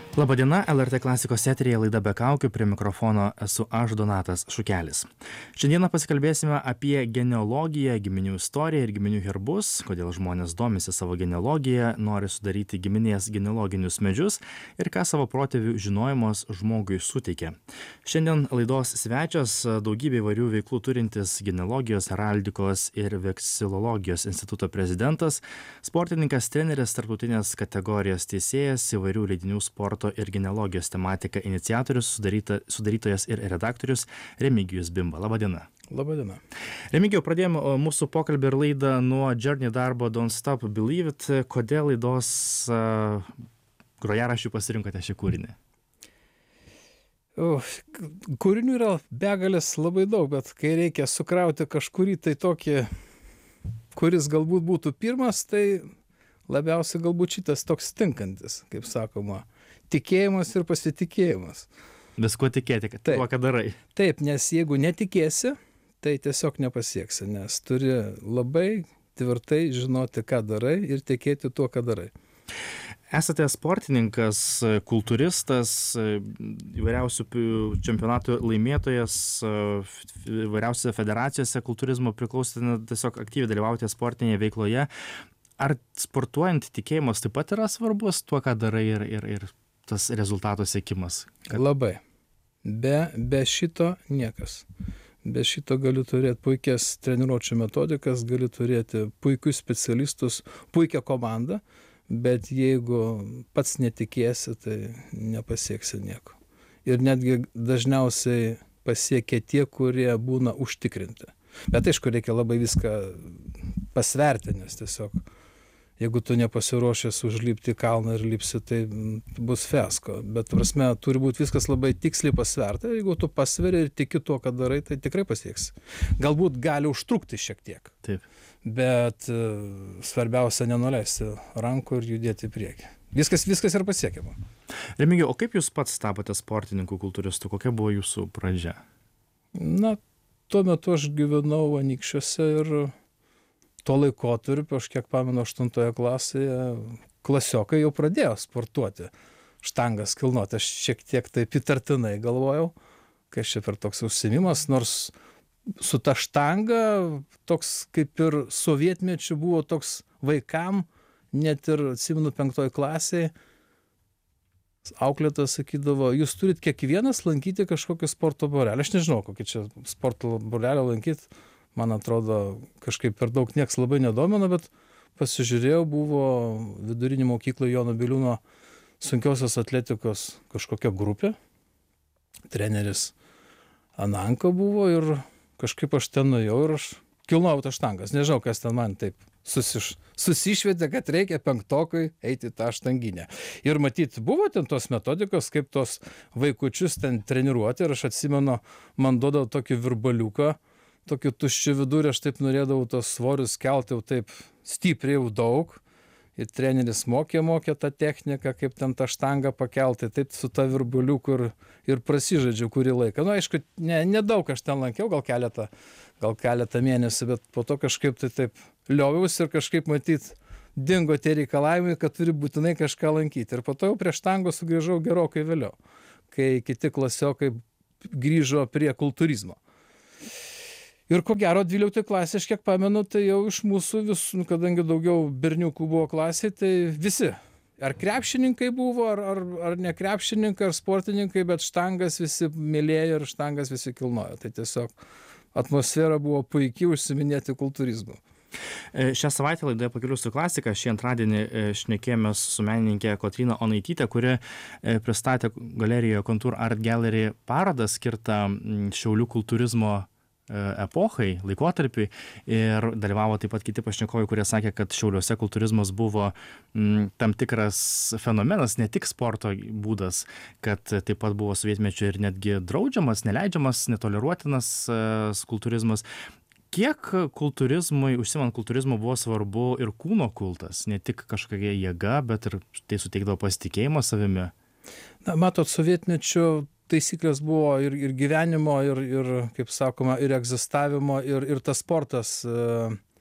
Labadiena, LRT klasikos eteryje laida Be kaukių, prie mikrofono esu aš, Donatas Šukelis. Šiandieną pasikalbėsime apie genealogiją, giminių istoriją ir giminių herbus, kodėl žmonės domisi savo genealogiją, nori sudaryti giminės genealoginius medžius ir ką savo protėvių žinojimas žmogui suteikia. Šiandien laidos svečias daugybė įvairių veiklų turintis genealogijos, heraldikos ir veksilologijos instituto prezidentas, sportininkas, treneris, tarptautinės kategorijos teisėjas, įvairių leidinių sporto ir genealogijos tematika iniciatorius, sudarytojas ir redaktorius Remigijus Bimba. Labadiena. Labadiena. Remigijau, pradėjome mūsų pokalbį ir laidą nuo Journey darbo Don't Stop Believe It. Kodėl laidos grojaraščių pasirinkote šį kūrinį? Kūrinių yra begalės labai daug, bet kai reikia sukrauti kažkurį tai tokį, kuris galbūt būtų pirmas, tai labiausiai galbūt šitas toks tinkantis, kaip sakoma, tikėjimas ir pasitikėjimas. Viskuo tikėti, kad tuo, ką darai. Taip, nes jeigu netikėsi, tai tiesiog nepasieksi, nes turi labai tvirtai žinoti, ką darai ir tikėti tuo, ką darai. Esate sportininkas, kultūristas, įvairiausių čempionatų laimėtojas, įvairiausiose federacijose kultūrizmo priklausote, tiesiog aktyviai dalyvaujate sportinėje veikloje. Ar sportuojant tikėjimas taip pat yra svarbus tuo, ką darai ir tas rezultato siekimas? Labai. Be šito niekas. Be šito gali turėti puikias treniruočių metodikas, gali turėti puikius specialistus, puikią komandą, bet jeigu pats netikėsi, tai nepasieksi nieko. Ir netgi dažniausiai pasiekia tie, kurie būna užtikrinti. Bet aišku, reikia labai viską pasverti, nes tiesiog jeigu tu nepasiruošęs užlipti į kalną ir lipsi, tai bus fiasko. Bet prasme, turi būti viskas labai tiksliai pasverta. Jeigu tu pasveri ir tiki tuo, ką darai, tai tikrai pasieksi. Galbūt gali užtrukti šiek tiek. Taip. Bet svarbiausia nenuleisti rankų ir judėti į priekį. Viskas yra pasiekiama. Remigijau, o kaip jūs pats tapote sportininku, kultūristu? Kokia buvo jūsų pradžia? Na, tuo metu aš gyvenau Anykščiuose ir tuo laikotarpiu, aš kiek pamenu, 8 klasėje, klasiokai jau pradėjo sportuoti, štangas kilnoti. Aš šiek tiek taip įtartinai galvojau, kai čia per toks užsiėmimas, nors su ta štanga toks kaip ir sovietmečiu buvo toks vaikam, net ir atsimenu 5 klasėje, auklėtojas sakydavo, jūs turit kiekvienas lankyti kažkokį sporto būrelį. Aš nežinau, kokį čia sporto būrelį lankyti. Man atrodo, kažkaip per daug nieks labai nedomino, bet pasižiūrėjau, buvo vidurinė mokykla Jono Biliūno sunkiosios atletikos kažkokia grupė. Treneris Ananka buvo ir kažkaip aš ten nuėjau ir aš kilnojau tą štangas. Nežinau, kas ten man taip susišvietė, kad reikia 5-okui eiti tą štanginę. Ir matyt, buvo ten tos metodikos, kaip tos vaikučius ten treniruoti. Ir aš atsimenu, man duodavo tokį virbaliuką, tokį tuščių vidurį, aš taip norėdavau tos svorius kelti jau taip stipriai jau daug. Ir treneris mokė tą techniką, kaip ten tą štangą pakelti. Taip su tą virbuliuku ir prasižaidžiau kurį laiką. Nu, aišku, nedaug aš ten lankiau, gal keletą mėnesių, bet po to kažkaip tai taip lioviausi ir kažkaip matyt dingo tie reikalavimai, kad turi būtinai kažką lankyti. Ir po to jau prie štangos sugrįžau gerokai vėliau, kai kiti klasiokai grįžo prie kultūrizmo. Ir ko gero 12 klasė, aš kiek pamenu, tai jau iš mūsų visų, kadangi daugiau berniukų buvo klasė, tai visi. Ar krepšininkai buvo, ar ne krepšininkai, ar sportininkai, bet štangas visi mylėjo ir štangas visi kilnojo. Tai tiesiog atmosfera buvo puikiai užsiminėti kultūrizmu. Šią savaitę laidoje Pakeliui su klasika šį antradienį šnekėjomės su menininkė Kotryna Onaitytė, kuri pristatė galerijoje Contour Art Gallery parodą skirtą Šiaulių kultūrizmo epochai, laikotarpiui, ir dalyvavo taip pat kiti pašnekovai, kurie sakė, kad Šiauliuose kultūrizmas buvo tam tikras fenomenas, ne tik sporto būdas, kad taip pat buvo sovietmečiu ir netgi draudžiamas, neleidžiamas, netoleruotinas kultūrizmas. Kiek kultūrizmui, užsiimant kultūrizmu, buvo svarbu ir kūno kultas, ne tik kažkokia jėga, bet ir tai suteikdavo pasitikėjimą savimi? Na, matot, sovietmečiu taisyklės buvo ir gyvenimo, ir kaip sakoma, ir egzistavimo, ir tas sportas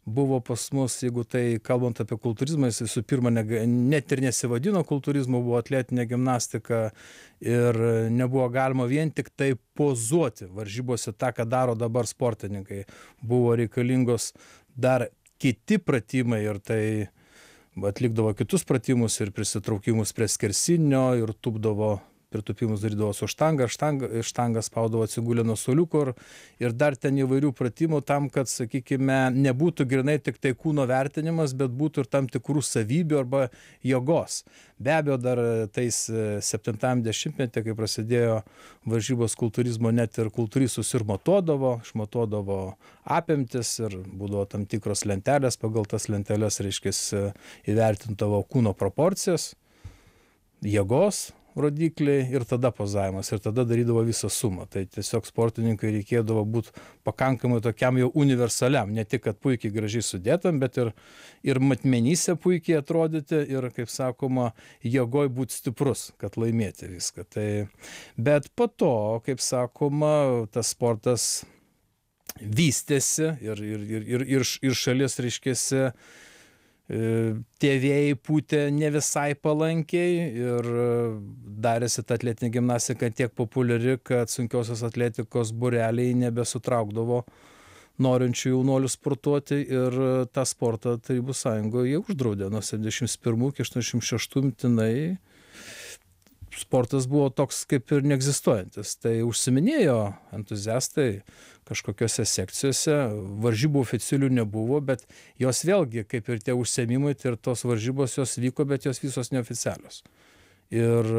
buvo pas mus, jeigu tai kalbant apie kultūrizmą, jis visų pirma net ir nesivadino kultūrizmu, buvo atletinė gimnastika ir nebuvo galima vien tik tai pozuoti varžybose tą, ką daro dabar sportininkai. Buvo reikalingos dar kiti pratimai ir tai atlikdavo kitus pratimus ir prisitraukimus prie skersinio ir tupdavo. Pritūpimus darydavo su štangą spaudavo atsigulę nuo suoliuko ir dar ten įvairių pratimų tam, kad, sakykime, nebūtų grinai tik tai kūno vertinimas, bet būtų ir tam tikrų savybių arba jėgos. Be abejo, dar tais 70-metį, kai prasidėjo varžybos kultūrizmo, net ir kultūristus ir išmatuodavo apimtis ir būdavo tam tikros lentelės, pagal tas lentelės, reiškia, įvertindavo kūno proporcijas, jėgos rodikliai ir tada pozavimas ir tada darydavo visą sumą. Tai tiesiog sportininkai reikėdavo būti pakankamai tokiam jau universaliam, ne tik, kad puikiai gražiai sudėtam, bet ir matmenyse puikiai atrodyti ir, kaip sakoma, jėgoj būti stiprus, kad laimėti viską. Tai, bet po to, kaip sakoma, tas sportas vystėsi ir šalis, reiškėsi, tie vėjai pūtė ne visai palankiai ir darėsi ta atletinė gimnastika tiek populiari, kad sunkiosios atletikos būreliai nebesutraukdavo norinčių jaunuolių sportuoti ir tą sportą Tarybų Sąjungoje uždraudė nuo 71 iki 86 mintinai. Sportas buvo toks kaip ir neegzistuojantis. Tai užsiminėjo entuziastai kažkokiose sekcijose, varžybų oficialių nebuvo, bet jos vėlgi, kaip ir tie užsiėmimai, tai ir tos varžybos jos vyko, bet jos visos neoficialios. Ir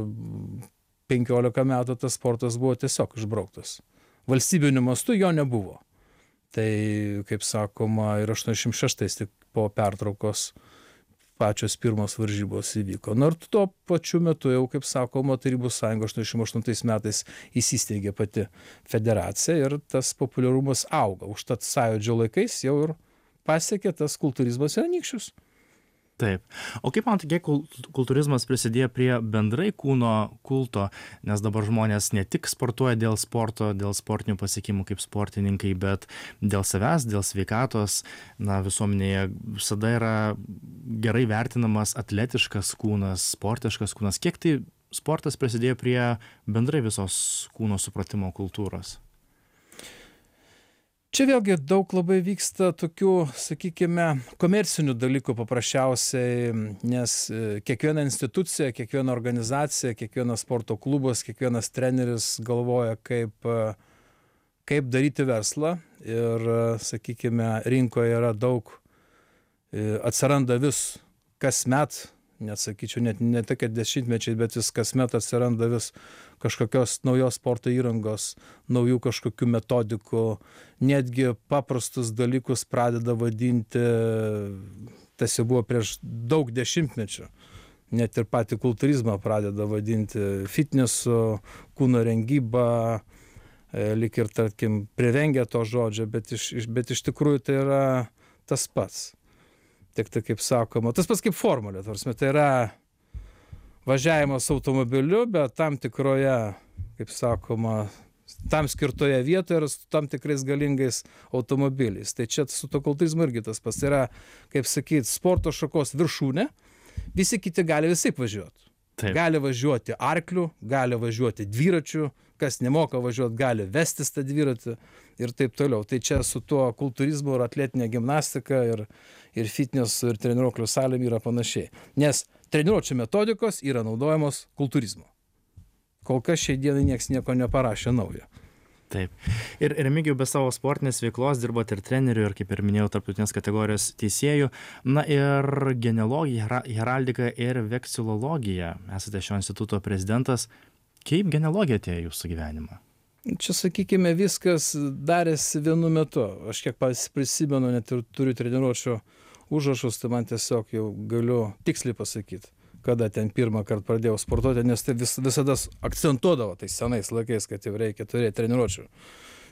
15 metų tas sportas buvo tiesiog išbrauktas. Valstybiniu mastu jo nebuvo. Tai, kaip sakoma, ir 86 tik po pertraukos pačios pirmos varžybos įvyko. Nors tuo pačiu metu jau, kaip sakoma, Tarybų Sąjunga 88 metais įsisteigė pati federacija ir tas populiarumas auga. Užtat sąjūdžio laikais jau ir pasiekė tas kultūrizmas ir anykščius. Taip. O kaip man kiek kultūrizmas prisidėjo prie bendrai kūno kulto, nes dabar žmonės ne tik sportuoja dėl sporto, dėl sportinių pasiekimų kaip sportininkai, bet dėl savęs, dėl sveikatos. Na, visuomenėje visada yra gerai vertinamas atletiškas kūnas, sportiškas kūnas. Kiek tai sportas prisidėjo prie bendrai visos kūno supratimo kultūros? Čia vėlgi daug labai vyksta tokių, sakykime, komercinių dalykų paprasčiausiai, nes kiekviena institucija, kiekviena organizacija, kiekvienas sporto klubas, kiekvienas treneris galvoja, kaip daryti verslą ir, sakykime, rinkoje yra daug, atsiranda vis kasmet, net sakyčiau, ne tik dešimtmečiai, bet vis kasmet atsiranda vis kažkokios naujos sporto įrangos, naujų kažkokių metodikų, netgi paprastus dalykus pradeda vadinti, tas jau buvo prieš daug dešimtmečių, net ir patį kultūrizmą pradeda vadinti fitnesu, kūno rengybą, lyg ir, tarkim, privengia to žodžio, bet iš tikrųjų tai yra tas pats. Tik tai, kaip sakoma, tas pats kaip formulė, tai yra važiavimas automobiliu, bet tam tikroje, kaip sakoma, tam skirtoje vietoje ir su tam tikrais galingais automobiliais. Tai čia su to kultūrizmu irgi tas pats. Tai yra, kaip sakyti, sporto šakos viršūnė, visi kiti gali visaip važiuoti. Taip. Gali važiuoti arkliu, gali važiuoti dviračiu, kas nemoka važiuoti, gali vestis tą dviratį ir taip toliau. Tai čia su tuo kultūrizmu ir atletinė gimnastika ir fitnesu ir treniruoklių salėm yra panašiai. Nes treniruočių metodikos yra naudojamos kultūrizmo. Kol kas šiai dienai niekas nieko neparašė naujo. Taip. Ir Remigijau, be savo sportinės veiklos dirbot ir treneriu, ir kaip ir minėjau, tarptautinės kategorijos teisėjų. Na ir genealogija, heraldika ir veksilologija. Esate šio instituto prezidentas. Kaip genealogija atėjo jūsų gyvenimą? Čia, sakykime, viskas darėsi vienu metu. Aš kiek prisimenu, net ir turiu treniruočio užrašus, tai man tiesiog jau galiu tiksliai pasakyti, kada ten pirmą kartą pradėjau sportuoti, nes tai visada akcentuodavo tais senais laikais, kad jau reikia turėti treniruočių.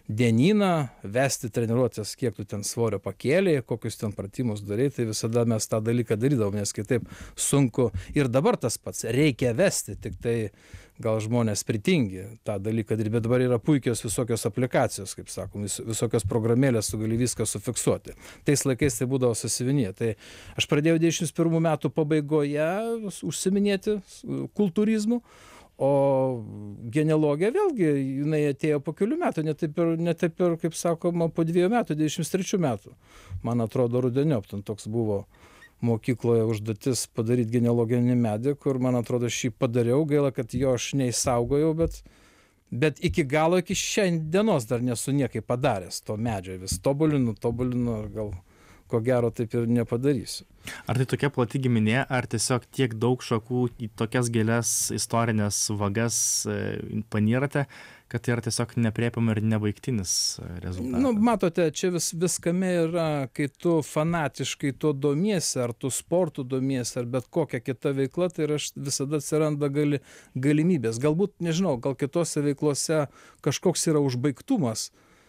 dienyną, vesti treniruotės, kiek tu ten svorio pakėlei, kokius ten pratimus darai, tai visada mes tą dalyką darydavom, nes kitaip sunku. Ir dabar tas pats, reikia vesti, tik tai gal žmonės pritingi tą dalyką daryti, bet dabar yra puikios visokios aplikacijos, kaip sakom, visokios programėlės, tu gali viską sufiksuoti. Tais laikais tai būdavo sąsiuvinyje. Tai aš pradėjau 91 metų pabaigoje užsiminėti kultūrizmu, o genealogija vėlgi, jinai atėjo po kelių metų, ne taip ir, kaip sakoma, po 2 metų, 93 metų. Man atrodo, rudeniop, ten toks buvo mokykloje užduotis padaryti genealoginį medį, kur, man atrodo, šį padariau, gaila, kad jo aš neįsaugojau, bet iki galo, iki šiandienos dar nesu niekaip padaręs to medžio, vis tobulinu, ir gal ko gero taip ir nepadarysiu. Ar tai tokia plati giminė, ar tiesiog tiek daug šakų į tokias gilias istorinės vagas panyrate, kad tai yra tiesiog nepriepiama ir nebaigtinis rezultatas? Nu, matote, čia viskame yra, kai tu fanatiškai to domiesi, ar tu sportu domiesi, ar bet kokia kita veikla, tai visada atsiranda galimybės. Galbūt, nežinau, gal kitose veiklose kažkoks yra užbaigtumas,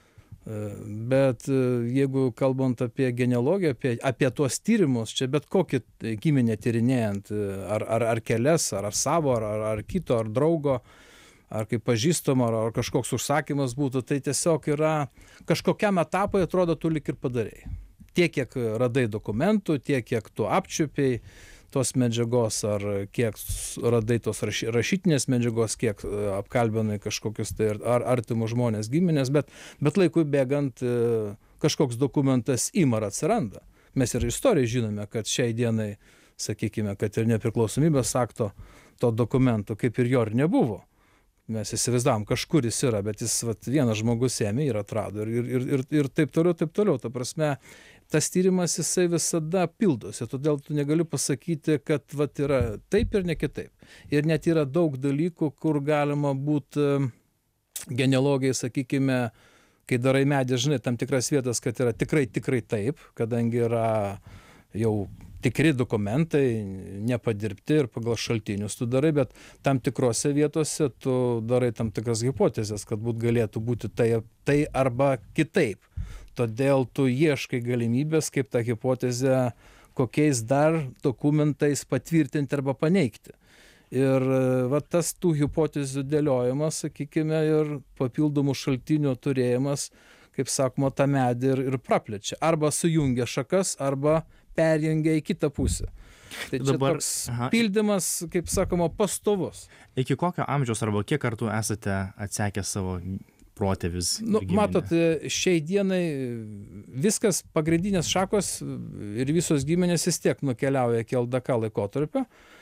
bet jeigu kalbant apie genealogiją, apie tuos tyrimus, čia bet kokį giminę tyrinėjant, ar kelias, ar savo, ar kito, ar draugo, ar kaip pažįstamo, ar kažkoks užsakymas būtų, tai tiesiog yra kažkokiam etapui atrodo tu lik ir padarėjai. Tiek, kiek radai dokumentų, tiek, kiek tu apčiupiai tos medžiagos, ar kiek radai tos rašytinės medžiagos, kiek apkalbinai kažkokius tai ar artimus žmonės, giminės, bet laikui bėgant kažkoks dokumentas ima ir atsiranda. Mes ir istorijai žinome, kad šiai dienai, sakykime, kad ir nepriklausomybės akto to dokumento kaip ir jo ir nebuvo. Mes įsivaizdavom, kažkur jis yra, bet jis vienas žmogus ėmė ir atrado ir taip toliau. Ta prasme, tas tyrimas jisai visada pildosi, todėl tu negali pasakyti, kad yra taip ir ne kitaip. Ir net yra daug dalykų, kur galima būti genealogijai, sakykime, kai darai medį, žinai, tam tikras vietas, kad yra tikrai taip, kadangi yra jau tikri dokumentai, nepadirbti ir pagal šaltinius tu darai, bet tam tikrose vietose tu darai tam tikras hipotezės, kad galėtų būti tai arba kitaip. Todėl tu ieškai galimybės, kaip tą hipotezę, kokiais dar dokumentais patvirtinti arba paneigti. Ir tas tų hipotezių dėliojimas, sakykime, ir papildomų šaltinių turėjimas, kaip sakoma, tą medį ir praplečia. Arba sujungia šakas, arba perjungia į kitą pusę. Tai čia dabar toks pildymas, kaip sakoma, pastovus. Iki kokio amžiaus arba kiek kartų esate atsekę savo protėvis? Matot, šiai dienai viskas, pagrindinės šakos ir visos giminės vis tiek nukeliauja iki LDK laikotarpio.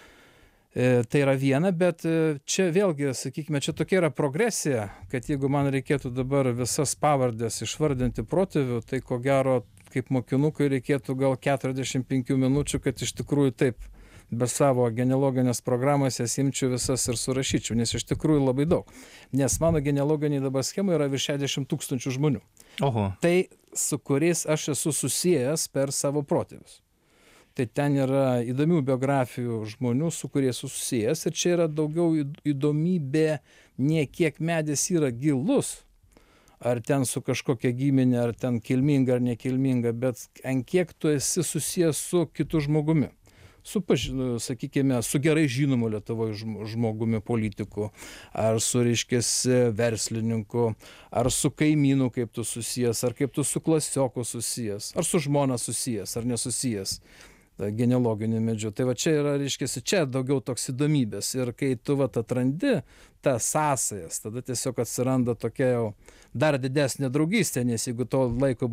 Tai yra viena, bet čia vėlgi, sakykime, čia tokia yra progresija, kad jeigu man reikėtų dabar visas pavardės išvardinti protėvių, tai ko gero, kaip mokinukai, reikėtų gal 45 minučių, kad iš tikrųjų taip, be savo genealoginės programos jas imčiau visas ir surašyčiau, nes iš tikrųjų labai daug. Nes mano genealoginiai dabar schemai yra virš 60 000 žmonių. Oho. Tai su kuriais aš esu susijęs per savo protėvius. Tai ten yra įdomių biografijų žmonių, su kuriais susijęs, ir čia yra daugiau įdomybė, ne kiek medis yra gilus, ar ten su kažkokia giminė, ar ten kilminga ar nekilminga, bet ant kiek tu esi susijęs su kitu žmogumi. Sakykime, su gerai žinomu Lietuvoje žmogumi, politiku, ar su, reiškiasi, verslininku, ar su kaimynu, kaip tu susijęs, ar kaip tu su klasioku susijęs, ar su žmona susijęs, ar nesusijęs genealoginiu medžiu. Tai va čia yra, reiškiasi, čia daugiau toks įdomybės. Ir kai tu atrandi tas sąsajas, tada tiesiog atsiranda tokia jau dar didesnė draugystė, nes jeigu to laiko